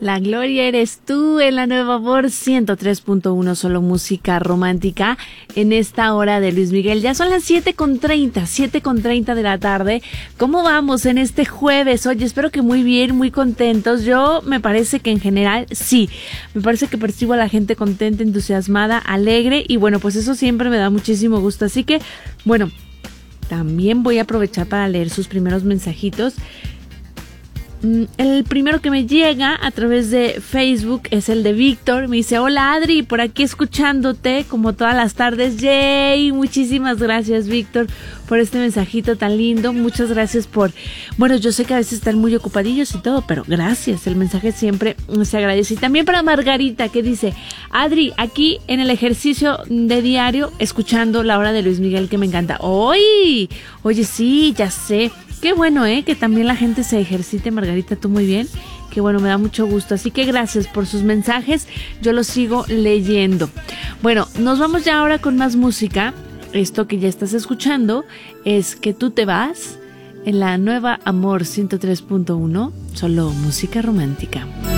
La gloria eres tú en la Nueva Amor 103.1, solo música romántica en esta hora de Luis Miguel. Ya son las 7:30 de la tarde. ¿Cómo vamos en este jueves? Oye, espero que muy bien, muy contentos. Yo me parece que en general sí, me parece que percibo a la gente contenta, entusiasmada, alegre y bueno, pues eso siempre me da muchísimo gusto. Así que, bueno, también voy a aprovechar para leer sus primeros mensajitos. El primero que me llega a través de Facebook es el de Víctor. Me dice: hola Adri, por aquí escuchándote como todas las tardes. ¡Yay! Muchísimas gracias, Víctor, por este mensajito tan lindo. Muchas gracias por... Bueno, yo sé que a veces están muy ocupadillos y todo, pero gracias. El mensaje siempre se agradece. Y también para Margarita, que dice: Adri, aquí en el ejercicio de diario, escuchando la hora de Luis Miguel, que me encanta. ¡Oye! Oye, sí, ya sé. Qué bueno, que también la gente se ejercite, Margarita, tú muy bien. Qué bueno, me da mucho gusto. Así que gracias por sus mensajes, yo los sigo leyendo. Bueno, nos vamos ya ahora con más música. Esto que ya estás escuchando es Que tú te vas en la Nueva Amor 103.1, solo música romántica.